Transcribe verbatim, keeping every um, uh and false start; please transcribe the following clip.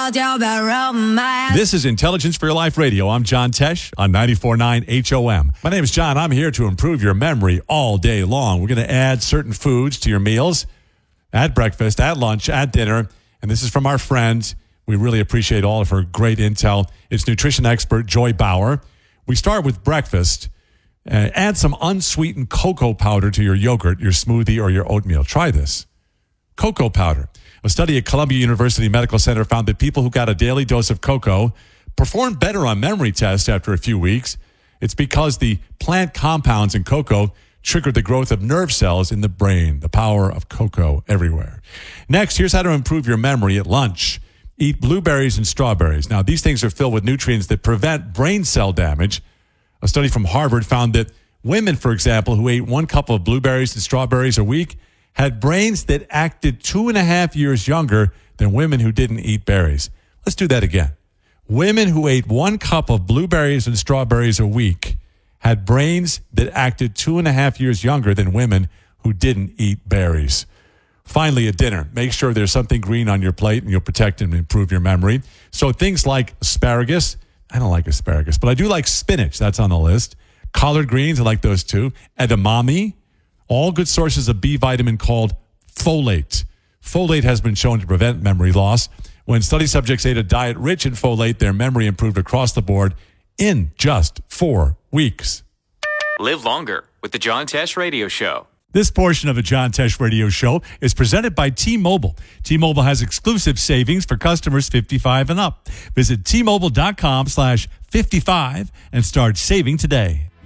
This is Intelligence for Your Life Radio. I'm John Tesh on ninety-four point nine H O M. My name is John. I'm here to improve your memory all day long. We're going to add certain foods to your meals at breakfast, at lunch, at dinner. And this is from our friend. We really appreciate all of her great intel. It's nutrition expert Joy Bauer. We start with breakfast. Uh, add some unsweetened cocoa powder to your yogurt, your smoothie, or your oatmeal. Try this. Cocoa powder. A study at Columbia University Medical Center found that people who got a daily dose of cocoa performed better on memory tests after a few weeks. It's because the plant compounds in cocoa triggered the growth of nerve cells in the brain. The power of cocoa everywhere. Next, here's how to improve your memory at lunch. Eat blueberries and strawberries. Now, these things are filled with nutrients that prevent brain cell damage. A study from Harvard found that women, for example, who ate one cup of blueberries and strawberries a week had brains that acted two and a half years younger than women who didn't eat berries. Let's do that again. Women who ate one cup of blueberries and strawberries a week had brains that acted two and a half years younger than women who didn't eat berries. Finally, at dinner, make sure there's something green on your plate and you'll protect and improve your memory. So things like asparagus. I don't like asparagus, but I do like spinach. That's on the list. Collard greens, I like those too. Edamame, all good sources of B vitamin called folate. Folate has been shown to prevent memory loss. When study subjects ate a diet rich in folate, their memory improved across the board in just four weeks. Live longer with the John Tesh Radio Show. This portion of the John Tesh Radio Show is presented by T-Mobile. T-Mobile has exclusive savings for customers fifty-five and up. Visit T Mobile dot com slash fifty-five and start saving today.